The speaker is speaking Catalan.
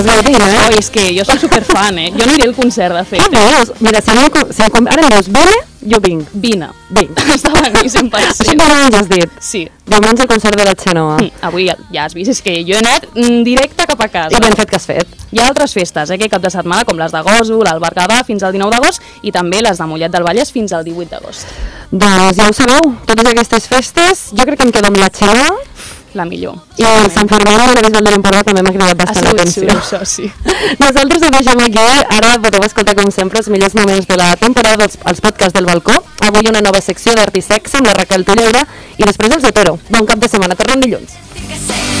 gaudint, eh? Oh, és que jo soc superfan, Jo aniré al concert, de fet. Mira, ara em dius, vine, jo vinc. Vine. Vinc. Està boníssim, 100%. Això diumenge has dit? Sí. Diumenge al concert de la Xenoa. Avui ja has vist, és que jo he anat directe cap a casa. I ben fet que has fet. Hi ha altres festes, aquest cap de setmana, com les de Gósol, el Berguedà, fins al 19 d'agost, i també les de Mollet del Vallès fins al 18 d'agost. Doncs ja ho sabeu, totes aquestes festes, jo crec que em quedo amb la Xenoa. La millor. I el Sant Fermín de la Bisbal de l'Empordà també m'ha cridat bastant l'atenció. Això sí. Nosaltres ho deixem aquí. Ara podeu escoltar, com sempre, els millors moments de la temporada, els podcasts del balcó. Avui una nova secció d'Art i Sexe amb la Raquel Tulleura i després els Hetero. Bon cap de setmana, tornem dilluns.